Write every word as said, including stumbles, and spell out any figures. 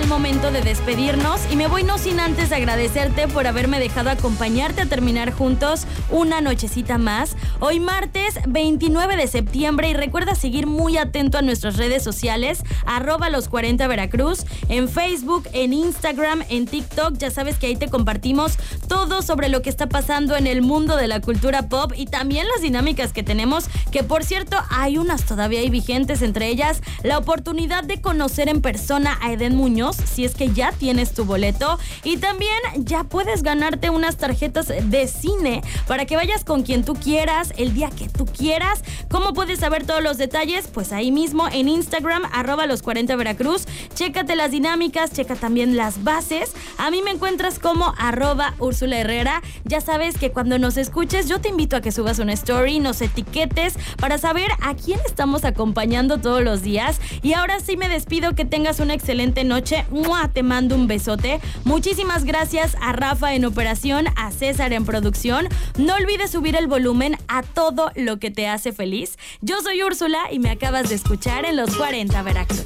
momento de despedirnos y me voy no sin antes agradecerte por haberme dejado acompañarte a terminar juntos una nochecita más. Hoy martes veintinueve de septiembre y recuerda seguir muy atento a nuestras redes sociales, arroba los cuarenta Veracruz, en Facebook, en Instagram, en TikTok. Ya sabes que ahí te compartimos todo sobre lo que está pasando en el mundo de la cultura pop y también las dinámicas que tenemos, que por cierto hay unas todavía ahí vigentes, entre ellas la oportunidad de conocer en persona a Edén Muñoz, si es que ya tienes tu boleto, y también ya puedes ganarte unas tarjetas de cine para que vayas con quien tú quieras, el día que tú quieras. ¿Cómo puedes saber todos los detalles? Pues ahí mismo en Instagram, arroba los cuarenta Veracruz. Chécate las dinámicas, checa también las bases. A mí me encuentras como arroba Úrsula Herrera. Ya sabes que cuando nos escuches, yo te invito a que subas una story, nos etiquetes para saber a quién estamos acompañando todos los días. Y ahora sí me despido, que tengas una excelente noche. ¡Mua! Te mando un besote. Muchísimas gracias a Rafa en operación, a César en producción. No olvides subir el volumen a todo lo que te hace feliz. Yo soy Úrsula y me acabas de escuchar en Los cuarenta Veracruz.